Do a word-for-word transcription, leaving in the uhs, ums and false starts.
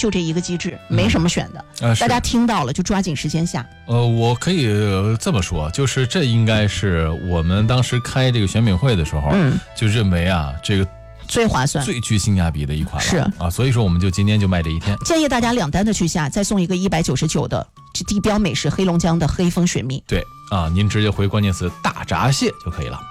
就这一个机制，没什么选的。 嗯、 大家听到了就抓紧时间下。 呃，我可以这么说，就是这应该是我们当时开这个选品会的时候，嗯，就认为啊，这个最划算、 最具性价比的一款了。 是啊，所以说我们就今天就卖这一天。 建议大家两单的去下，再送一个一百九十九的地标美食黑龙江的黑蜂雪蜜。 对啊，您直接回关键词大闸蟹就可以了。